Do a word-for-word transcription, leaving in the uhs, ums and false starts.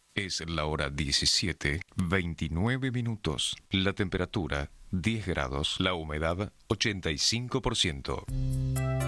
Es la hora diecisiete, veintinueve minutos. La temperatura diez grados. La humedad ochenta y cinco por ciento.